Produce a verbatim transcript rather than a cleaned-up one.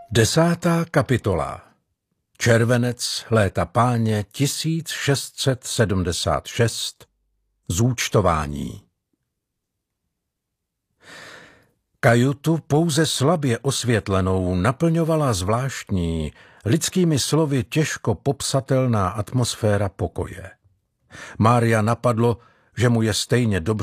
Desátá kapitola. Červenec léta páně tisíc šest set sedmdesát šest. Zúčtování. Kajutu pouze slabě osvětlenou naplňovala zvláštní, lidskými slovy těžko popsatelná atmosféra pokoje. Mária napadlo, že mu je stejně dobře